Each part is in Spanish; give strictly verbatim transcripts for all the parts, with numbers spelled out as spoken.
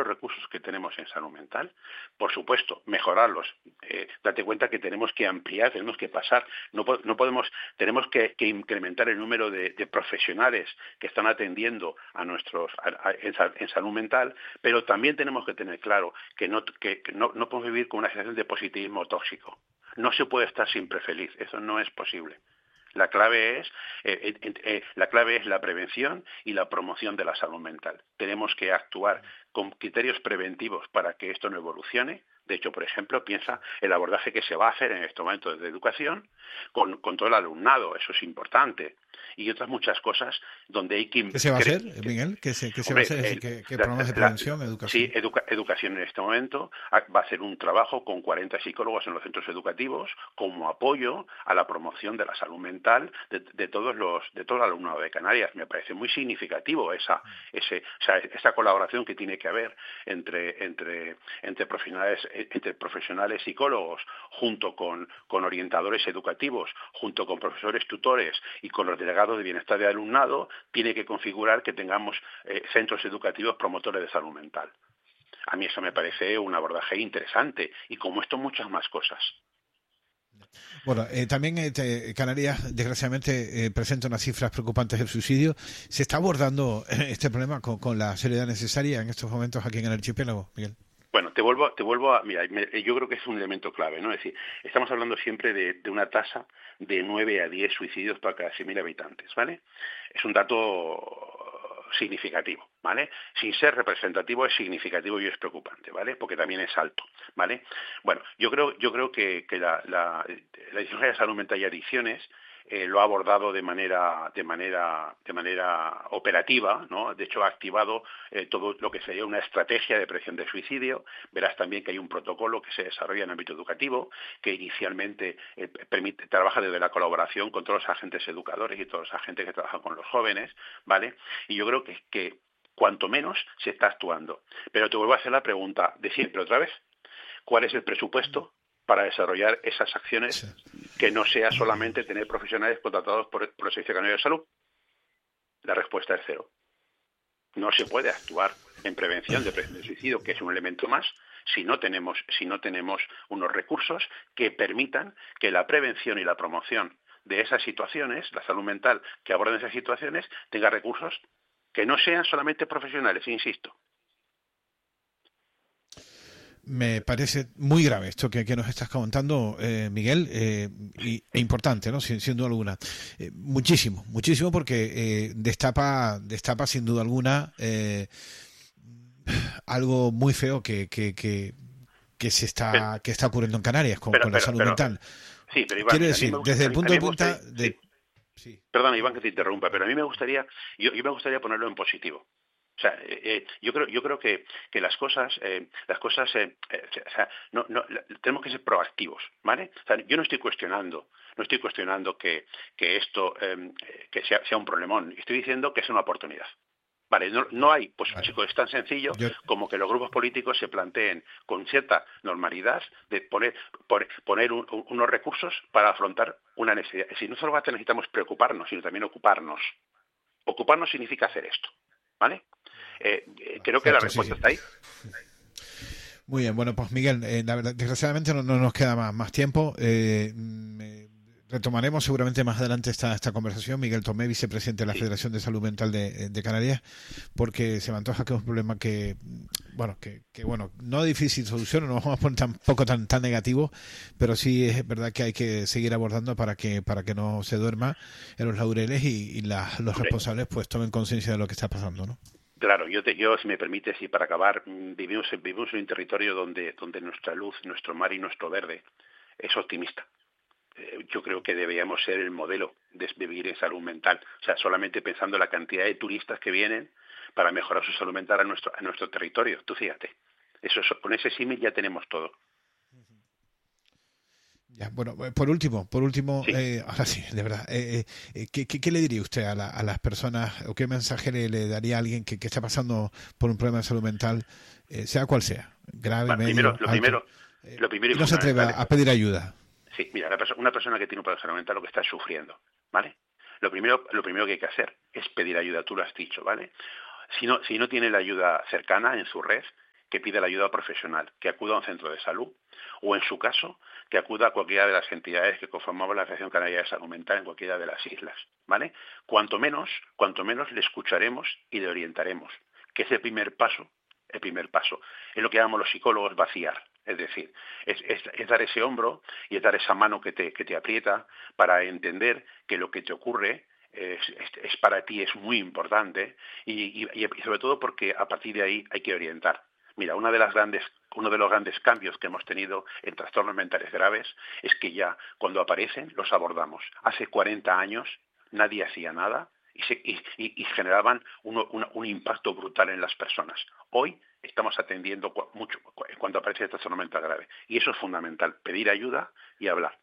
los recursos que tenemos en salud mental, por supuesto, mejorarlos. Eh, date cuenta que tenemos que ampliar, tenemos que pasar, no, no podemos, tenemos que, que incrementar el número de, de profesionales que están atendiendo a nuestros a, a, en, en salud mental, pero también tenemos que tener claro que no que, que no, no podemos vivir con una sensación de positivismo tóxico. No se puede estar siempre feliz, eso no es posible. La clave es eh, eh, eh, la clave es la prevención y la promoción de la salud mental. Tenemos que actuar con criterios preventivos para que esto no evolucione. De hecho, por ejemplo, piensa el abordaje que se va a hacer en este momento de educación con, con todo el alumnado, eso es importante. Y otras muchas cosas donde hay que... ¿Qué se va a hacer, Miguel? ¿Qué se, qué se hombre, va a hacer? Es decir, el, ¿qué, qué la, programas de la, prevención, la, educación? Sí, educa, educación en este momento va a hacer un trabajo con cuarenta psicólogos en los centros educativos como apoyo a la promoción de la salud mental de, de todos los de todo el alumnado de Canarias. Me parece muy significativo esa ese o sea, esa colaboración que tiene que haber entre entre entre profesionales entre profesionales psicólogos junto con con orientadores educativos, junto con profesores tutores y con los delegados de bienestar de alumnado, tiene que configurar que tengamos eh, centros educativos promotores de salud mental. A mí eso me parece un abordaje interesante y como esto muchas más cosas. Bueno, eh, también eh, te, Canarias, desgraciadamente, eh, presenta unas cifras preocupantes del suicidio. ¿Se está abordando este problema con, con la seriedad necesaria en estos momentos aquí en el archipiélago, Miguel? Bueno, te vuelvo, te vuelvo a... Mira, me, yo creo que es un elemento clave, ¿no? Es decir, estamos hablando siempre de, de una tasa de nueve a diez suicidios para cada cien mil habitantes, ¿vale? Es un dato significativo, ¿vale? Sin ser representativo es significativo y es preocupante, ¿vale? Porque también es alto, ¿vale? Bueno, yo creo, yo creo que, que la, la, la Dirección General de Salud Mental y Adicciones Eh, lo ha abordado de manera de manera de manera operativa, ¿no? De hecho ha activado eh, todo lo que sería una estrategia de prevención de suicidio. Verás también que hay un protocolo que se desarrolla en el ámbito educativo que inicialmente eh, permite trabaja desde la colaboración con todos los agentes educadores y todos los agentes que trabajan con los jóvenes, ¿vale? Y yo creo que que cuanto menos se está actuando. Pero te vuelvo a hacer la pregunta de siempre otra vez. ¿Cuál es el presupuesto para desarrollar esas acciones Sí. que no sea solamente tener profesionales contratados por, por el Servicio Canario de Salud? La respuesta es cero. No se puede actuar en prevención de, de suicidio, que es un elemento más, si no tenemos si no tenemos unos recursos que permitan que la prevención y la promoción de esas situaciones, la salud mental que aborden esas situaciones, tenga recursos que no sean solamente profesionales, insisto. Me parece muy grave esto que, que nos estás comentando, eh, Miguel, eh, y, e importante, ¿no? Sin, sin duda alguna. Eh, muchísimo, muchísimo, porque eh, destapa, destapa sin duda alguna eh, algo muy feo que, que, que, que se está que está ocurriendo en Canarias con, Pero, con la pero, salud pero, mental. sí, pero Iván, Quiero mira, a mí decir, me gusta, desde a el mí, a punto mí de me gustaría, vista sí, de... Sí. perdona Iván que te interrumpa, pero a mí me gustaría, yo, yo me gustaría ponerlo en positivo. O sea, eh, eh, yo creo, yo creo que, que las cosas, eh, las cosas, eh, eh, o sea, no, no, la, tenemos que ser proactivos, ¿vale? O sea, yo no estoy cuestionando, no estoy cuestionando que, que esto, eh, que sea, sea un problemón. Estoy diciendo que es una oportunidad. Vale, no, no hay, pues Vale. chicos, es tan sencillo Yo... como que los grupos políticos se planteen con cierta normalidad de poner, poner, poner un, un, unos recursos para afrontar una necesidad. Es decir, no solo necesitamos preocuparnos, sino también ocuparnos. Ocuparnos significa hacer esto, ¿vale? Eh, eh, creo que la Perfecto, sí, respuesta sí. está ahí. Muy bien, bueno, pues Miguel, eh, la verdad, desgraciadamente no, no nos queda más, más tiempo. Eh, eh, retomaremos seguramente más adelante esta, esta conversación. Miguel Tomé, vicepresidente de la Sí. Federación de Salud Mental de, de Canarias, porque se me antoja que es un problema que, bueno, que, que bueno, no difícil solución, no vamos a poner tampoco tan, tan negativo, pero sí es verdad que hay que seguir abordando para que, para que no se duerma en los laureles y, y la, los Hombre, responsables pues tomen conciencia de lo que está pasando, ¿no? claro, yo, te, yo si me permites, y para acabar, vivimos, vivimos en un territorio donde, donde nuestra luz, nuestro mar y nuestro verde es optimista. Eh, yo creo que deberíamos ser el modelo de vivir en salud mental. O sea, solamente pensando en la cantidad de turistas que vienen para mejorar su salud mental a nuestro, a nuestro territorio. Tú fíjate, eso, con ese símil ya tenemos todo. Ya, bueno, por último, por último, Sí. eh, ahora sí, de verdad, eh, eh, ¿qué, qué, ¿qué le diría usted a, la, a las personas o qué mensaje le, le daría a alguien que, que está pasando por un problema de salud mental, eh, sea cual sea, grave, Bueno, primero, medio, lo alto, primero, eh, lo primero y y no se atreve fundamental. a pedir ayuda? Sí, mira, la perso- una persona que tiene un problema de salud mental lo que está es sufriendo, ¿vale? Lo primero, lo primero que hay que hacer es pedir ayuda, tú lo has dicho, ¿vale? Si no, si no tiene la ayuda cercana en su red, que pida la ayuda profesional, que acuda a un centro de salud o, en su caso, que acuda a cualquiera de las entidades que conformamos la Federación Canaria de Salud Mental en cualquiera de las islas, ¿vale? Cuanto menos, cuanto menos le escucharemos y le orientaremos, que es el primer paso, el primer paso. Es lo que llamamos los psicólogos vaciar, es decir, es, es, es dar ese hombro y es dar esa mano que te, que te aprieta para entender que lo que te ocurre Es, es, es para ti, es muy importante y, y, y sobre todo porque a partir de ahí hay que orientar. Mira, una de las grandes, uno de los grandes cambios que hemos tenido en trastornos mentales graves es que ya cuando aparecen los abordamos. Hace cuarenta años nadie hacía nada y, se, y, y, y generaban uno, un, un impacto brutal en las personas. Hoy estamos atendiendo mucho cuando aparece el trastorno mental grave y eso es fundamental, pedir ayuda y hablar.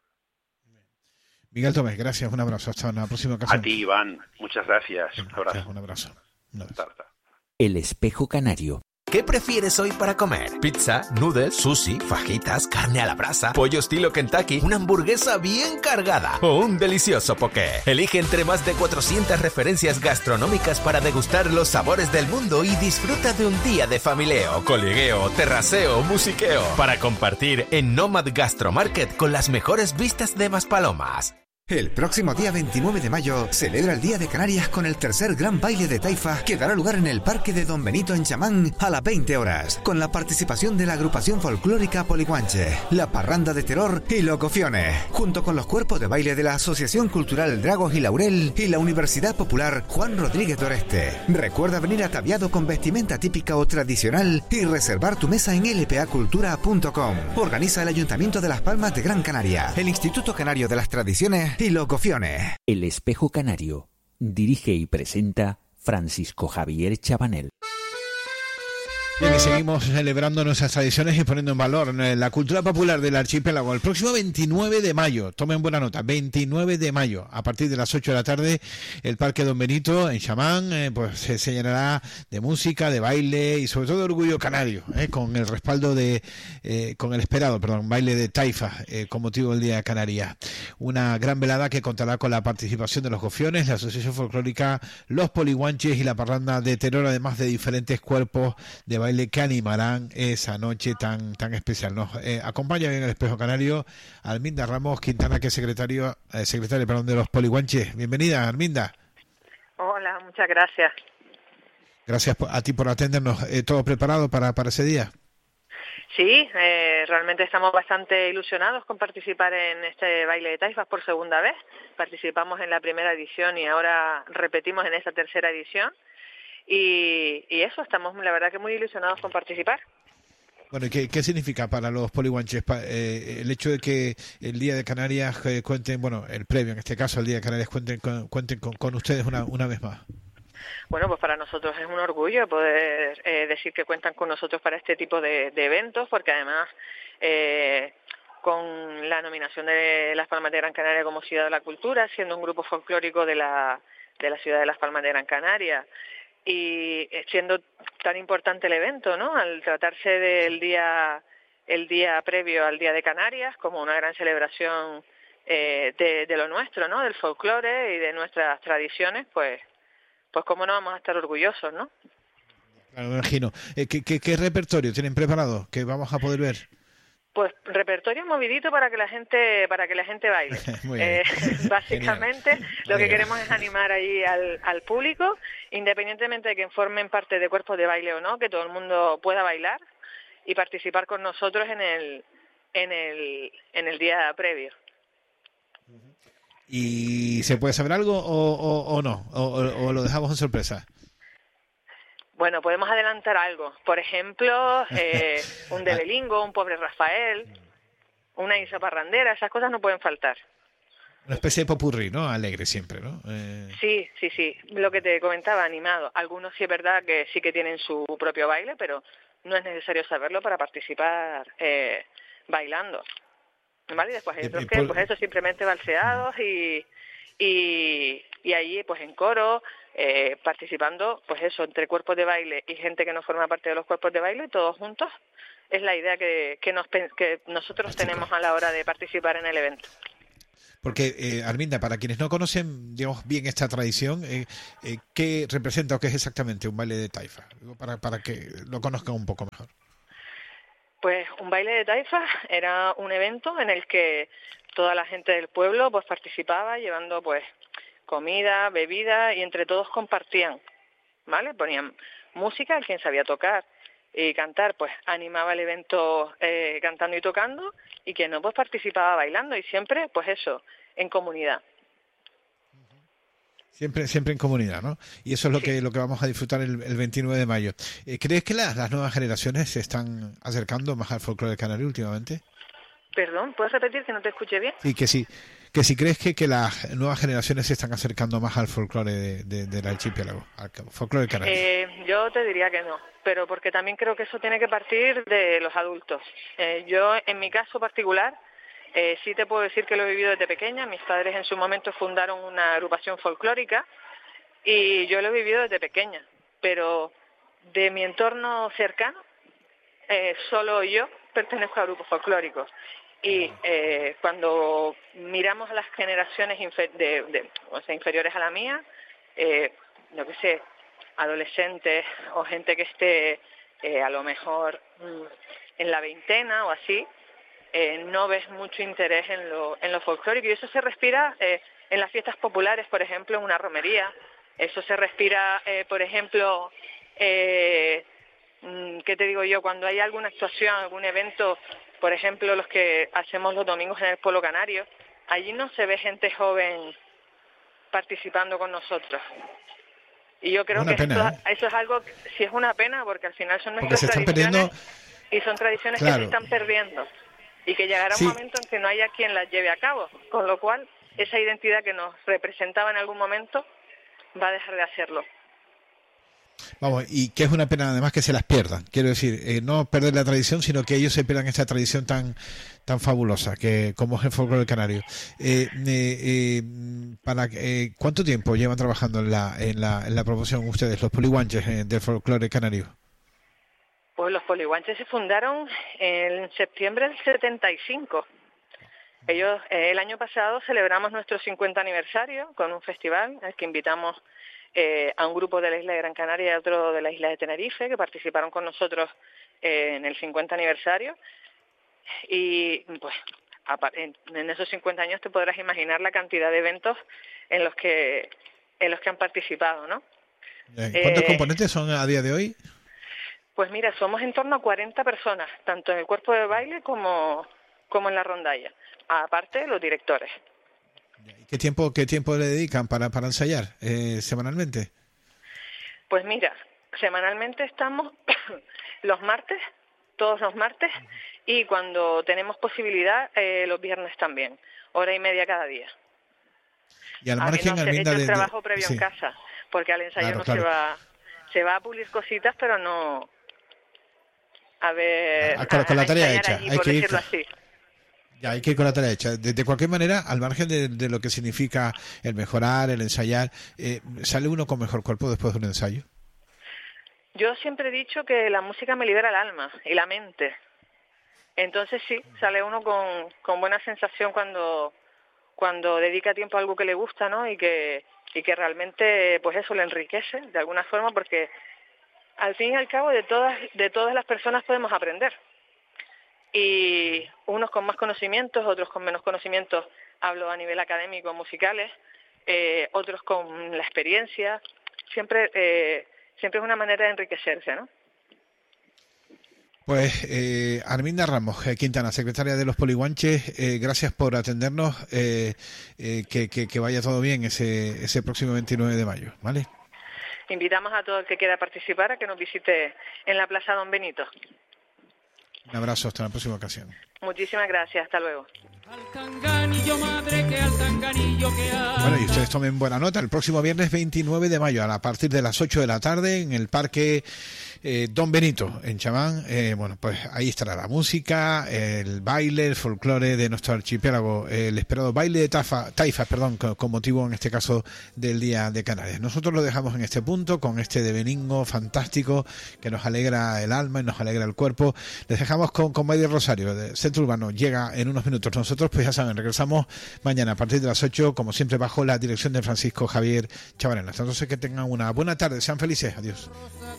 Miguel Tomé, gracias, un abrazo, hasta una próxima ocasión. A ti, Iván, muchas gracias. Venga, un abrazo. Un abrazo. Un abrazo. Tarta. El espejo canario. ¿Qué prefieres hoy para comer? ¿Pizza, noodles, sushi, fajitas, carne a la brasa, pollo estilo Kentucky, una hamburguesa bien cargada o un delicioso poké? Elige entre más de cuatrocientas referencias gastronómicas para degustar los sabores del mundo y disfruta de un día de familieo, coligueo, terraceo, musiqueo para compartir en Nomad Gastromarket con las mejores vistas de Maspalomas. El próximo día veintinueve de mayo celebra el Día de Canarias con el tercer gran baile de taifa que dará lugar en el Parque de Don Benito en Chamán a las veinte horas, con la participación de la agrupación folclórica Poliguanche, la Parranda de Terror y Locociones, junto con los cuerpos de baile de la Asociación Cultural Dragos y Laurel y la Universidad Popular Juan Rodríguez de Oreste. Recuerda venir ataviado con vestimenta típica o tradicional y reservar tu mesa en l p a cultura punto com. Organiza el Ayuntamiento de Las Palmas de Gran Canaria, el Instituto Canario de las Tradiciones y Locociones. El espejo canario. Dirige y presenta Francisco Javier Chabanel. Bien, y seguimos celebrando nuestras tradiciones y poniendo en valor la cultura popular del archipiélago. El próximo veintinueve de mayo, tomen buena nota, veintinueve de mayo, a partir de las ocho de la tarde, el Parque Don Benito en Chamán, eh, pues se, se llenará de música, de baile y sobre todo de orgullo canario, eh, con el respaldo de, eh, con el esperado, perdón, baile de taifa, eh, con motivo del Día de Canarias. Una gran velada que contará con la participación de los Gofiones, la Asociación Folclórica, los Poliguanches y la Parranda de Terror, además de diferentes cuerpos de baile que animarán esa noche tan tan especial. Nos eh, acompaña en el espejo canario Arminda Ramos Quintana, que es secretario, eh, secretaria perdón, de los Poliguanches. Bienvenida, Arminda. Hola, muchas gracias. Gracias a ti por atendernos. Eh, ¿Todo preparado para, para ese día? Sí, eh, realmente estamos bastante ilusionados con participar en este baile de taifas por segunda vez. Participamos en la primera edición y ahora repetimos en esta tercera edición. Y, y eso, estamos la verdad que muy ilusionados con participar. Bueno, ¿qué, qué significa para los poliguanches eh, el hecho de que el Día de Canarias eh, cuenten, bueno, el previo en este caso, el Día de Canarias cuenten con, cuenten con, con ustedes una, una vez más? Bueno, pues para nosotros es un orgullo poder eh, decir que cuentan con nosotros para este tipo de, de eventos, porque además eh, con la nominación de Las Palmas de Gran Canaria como Ciudad de la Cultura, siendo un grupo folclórico de la, de la ciudad de Las Palmas de Gran Canaria, y siendo tan importante el evento, ¿no? Al tratarse del día, el día previo al Día de Canarias, como una gran celebración eh, de, de lo nuestro, ¿no? Del folclore y de nuestras tradiciones, pues, pues cómo no vamos a estar orgullosos, ¿no? Claro, me imagino. Eh, ¿qué, qué, ¿Qué repertorio tienen preparado que vamos a poder ver? Pues repertorio movidito para que la gente para que la gente baile. eh, básicamente Genial. Lo que queremos es animar ahí al, al público, independientemente de que formen parte de cuerpos de baile o no, que todo el mundo pueda bailar y participar con nosotros en el en el en el día previo. ¿Y se puede saber algo o, o, o no? O, o, ¿O lo dejamos en sorpresa? Bueno, podemos adelantar algo. Por ejemplo, eh, un de Belingo, un pobre Rafael, una Isa Parrandera, esas cosas no pueden faltar. Una especie de popurrí, ¿no? Alegre siempre, ¿no? Eh... Sí, sí, sí. Lo que te comentaba, animado. Algunos sí es verdad que sí que tienen su propio baile, pero no es necesario saberlo para participar eh, bailando. ¿Vale? Y después hay otros que, pues eso, simplemente balseados y, y, y allí, pues en coro, eh, participando, pues eso, entre cuerpos de baile y gente que no forma parte de los cuerpos de baile, todos juntos. Es la idea que, que, nos, que nosotros Fantástico. tenemos a la hora de participar en el evento. Porque, eh, Arminda, para quienes no conocen, digamos, bien esta tradición, eh, eh, ¿qué representa o qué es exactamente un baile de taifa? Para, para que lo conozcan un poco mejor. Pues un baile de taifa era un evento en el que toda la gente del pueblo pues participaba llevando pues comida, bebida y entre todos compartían, ¿vale? Ponían música, el quien sabía tocar y cantar pues animaba el evento eh, cantando y tocando, y quien no pues participaba bailando, y siempre pues eso, en comunidad. Siempre, siempre en comunidad, ¿no? Y eso es lo sí. que lo que vamos a disfrutar el, el veintinueve de mayo. Eh, ¿Crees que las, las nuevas generaciones se están acercando más al folclore canario últimamente? Perdón, ¿puedes repetir que no te escuché bien? Sí, que sí. Que si crees que, que las nuevas generaciones se están acercando más al folclore de, de, del archipiélago, al folclore canario. Eh, yo te diría que no, pero porque también creo que eso tiene que partir de los adultos. Eh, yo, en mi caso particular, Eh, sí te puedo decir que lo he vivido desde pequeña. Mis padres en su momento fundaron una agrupación folclórica y yo lo he vivido desde pequeña, pero de mi entorno cercano, eh, solo yo pertenezco a grupos folclóricos. Y eh, cuando miramos a las generaciones infer- de, de, o sea, inferiores a la mía, eh, yo qué sé, adolescentes o gente que esté eh, a lo mejor mmm, en la veintena o así, Eh, no ves mucho interés en lo, en lo folclórico, y eso se respira eh, en las fiestas populares, por ejemplo, en una romería. Eso se respira, eh, por ejemplo, eh, ¿qué te digo yo? Cuando hay alguna actuación, algún evento, por ejemplo, los que hacemos los domingos en el Pueblo Canario, allí no se ve gente joven participando con nosotros. Y yo creo una que pena, esto, ¿eh? eso es algo, sí es una pena, porque al final son Porque nuestras se están tradiciones perdiendo... y son tradiciones Claro. que se están perdiendo. Y que llegará Sí. un momento en que no haya quien las lleve a cabo, con lo cual esa identidad que nos representaba en algún momento va a dejar de hacerlo. Vamos, y que es una pena además que se las pierdan. Quiero decir, eh, no perder la tradición, sino que ellos se pierdan esta tradición tan tan fabulosa que como es el folclore canario. Eh, eh, eh, para eh, ¿Cuánto tiempo llevan trabajando en la en la, en la promoción ustedes, los poliguanches eh, del folclore canario? Pues los poliguanches se fundaron en septiembre del setenta y cinco. Ellos, eh, el año pasado celebramos nuestro cincuenta aniversario con un festival al que invitamos eh, a un grupo de la isla de Gran Canaria y a otro de la isla de Tenerife, que participaron con nosotros eh, en el cincuenta aniversario. Y pues en, en esos cincuenta años te podrás imaginar la cantidad de eventos en los que en los que han participado, ¿no? ¿Cuántos eh, componentes son a día de hoy? Pues mira, somos en torno a cuarenta personas, tanto en el cuerpo de baile como, como en la rondalla, aparte de los directores. ¿Qué tiempo qué tiempo le dedican para, para ensayar eh, semanalmente? Pues mira, semanalmente estamos los martes, todos los martes, y cuando tenemos posibilidad, eh, los viernes también, hora y media cada día. Y al margen, al Arminda, el de, trabajo de, previo sí. en casa, porque al ensayo claro, no claro. se va... Se va a pulir cositas, pero no... A ver... Ah, con, con la tarea hecha. Allí, hay, por que ir, así. ya, hay que ir con la tarea hecha. De, de cualquier manera, al margen de, de lo que significa el mejorar, el ensayar, eh, ¿sale uno con mejor cuerpo después de un ensayo? Yo siempre he dicho que la música me libera el alma y la mente. Entonces sí, sale uno con, con buena sensación cuando, cuando dedica tiempo a algo que le gusta, ¿no? Y que... y que realmente pues eso le enriquece de alguna forma, porque al fin y al cabo de todas de todas las personas podemos aprender, y unos con más conocimientos, otros con menos conocimientos, hablo a nivel académico, musicales, eh, otros con la experiencia, siempre eh, siempre es una manera de enriquecerse, ¿no? Pues eh, Arminda Ramos eh, Quintana, secretaria de los Poliguanches, eh, gracias por atendernos, eh, eh, que, que, que vaya todo bien ese, ese próximo veintinueve de mayo, ¿vale? Invitamos a todo el que quiera participar a que nos visite en la Plaza Don Benito. Un abrazo, hasta la próxima ocasión. Muchísimas gracias, hasta luego. Bueno, y ustedes tomen buena nota, el próximo viernes veintinueve de mayo, a partir de las ocho de la tarde, en el Parque eh, Don Benito en Chamán. Eh, bueno, pues ahí estará la música, el baile, el folclore de nuestro archipiélago, el esperado baile de tafa, taifas, perdón, con, con motivo en este caso del Día de Canarias. Nosotros lo dejamos en este punto con este de Benigno fantástico que nos alegra el alma y nos alegra el cuerpo. Les dejamos con, con Baile Rosario de Centro Urbano. Llega en unos minutos. Nosotros, pues ya saben, regresamos mañana a partir de las ocho, como siempre, bajo la dirección de Francisco Javier Chavarela. Entonces, que tengan una buena tarde, sean felices. Adiós.